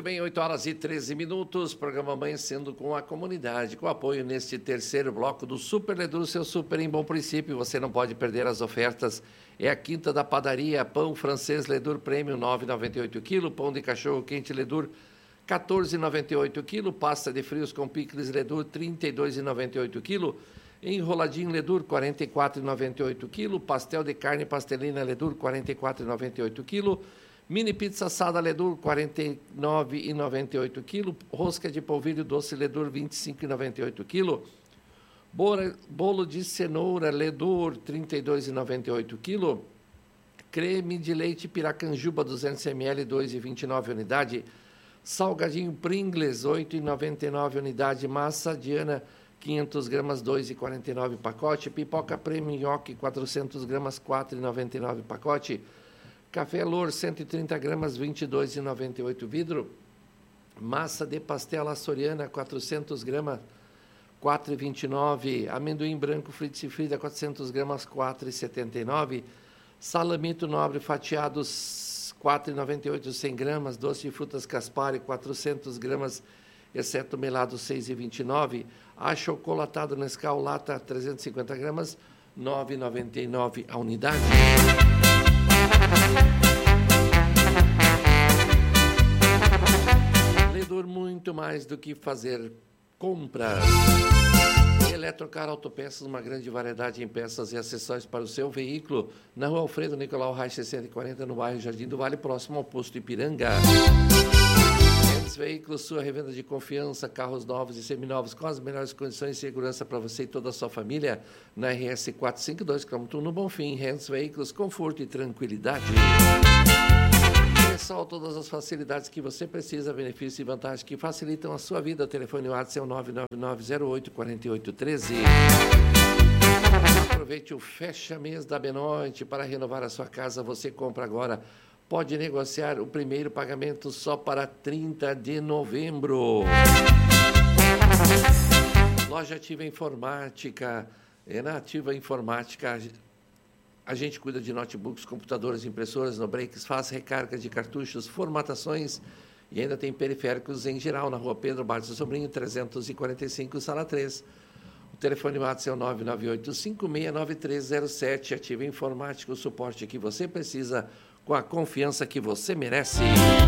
bem, 8 horas e 13 minutos, programa Amanhecendo com a Comunidade, com apoio neste terceiro bloco do Super Ledur, seu super em bom princípio, você não pode perder as ofertas, é a quinta da padaria, pão francês Ledur Premium, 9,98 kg, pão de cachorro quente Ledur, 14,98 kg, pasta de frios com picles Ledur, 32,98 kg, enroladinho Ledur, 44,98 kg, pastel de carne pastelina Ledur, 44,98 kg, mini pizza assada Ledur, R$ 49,98 kg. Rosca de polvilho doce Ledur, R$ 25,98 kg. Bolo de cenoura Ledur, R$ 32,98 kg. Creme de leite Piracanjuba, 200 ml, 2,29 unidade. Salgadinho Pringles, 8,99 unidade. Massa Diana, 500 gramas, 2,49 pacote. Pipoca Premium Nhoque, 400 gramas, 4,99 pacote. Café Lour, 130 gramas, 22,98 vidro. Massa de pastel açoriana, 400 gramas, 4,29. Amendoim branco Fritz e Frida, 400 gramas, 4,79. Salamito nobre fatiados, 4,98, 100 gramas. Doce de frutas Caspari, 400 gramas, exceto melado, 6,29. Achocolatado Nescau Lata, 350 gramas, 9,99 a unidade. Ledur, muito mais do que fazer compras. Eletrocar Autopeças, uma grande variedade em peças e acessórios para o seu veículo. Na rua Alfredo Nicolau Reis 640, no bairro Jardim do Vale, próximo ao posto Ipiranga. Veículos, sua revenda de confiança, carros novos e seminovos com as melhores condições de segurança para você e toda a sua família. Na RS 452, km no Bonfim. Renz Veículos, conforto e tranquilidade. Pessoal, todas as facilidades que você precisa, benefícios e vantagens que facilitam a sua vida. O telefone WhatsApp é o 999084813. Aproveite o fecha-mês da Benoite para renovar a sua casa. Você compra agora. Pode negociar o primeiro pagamento só para 30 de novembro. Loja Ativa Informática. Na Ativa Informática, a gente cuida de notebooks, computadores, impressoras, no breaks, faz recarga de cartuchos, formatações e ainda tem periféricos em geral, na rua Pedro Barros Sobrinho, 345, sala 3. O telefone WhatsApp é o 998-569307. Ativa Informática, o suporte que você precisa, com a confiança que você merece.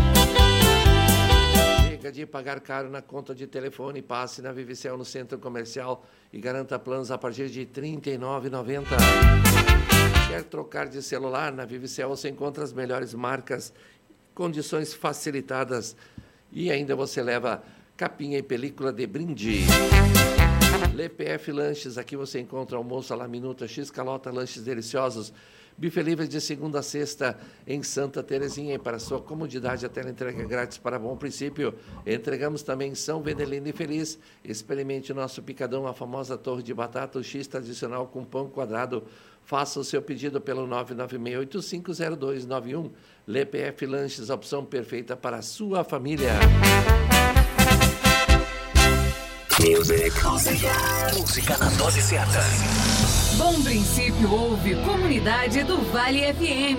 Chega de pagar caro na conta de telefone, passe na Vivicel no Centro Comercial e garanta planos a partir de R$ 39,90. Quer trocar de celular? Na Vivicel você encontra as melhores marcas, condições facilitadas e ainda você leva capinha e película de brinde. LPF Lanches, aqui você encontra almoço à la minuta, X-Calota, lanches deliciosos. Bife livre de segunda a sexta em Santa Terezinha. E para sua comodidade, a teleentrega grátis para Bom Princípio. Entregamos também em São Vendelino e Feliz. Experimente o nosso picadão, a famosa torre de batata, o X tradicional com pão quadrado. Faça o seu pedido pelo 996850291. LPF Lanches, a opção perfeita para a sua família. Música na dose certa. Bom Princípio ouve Comunidade do Vale FM.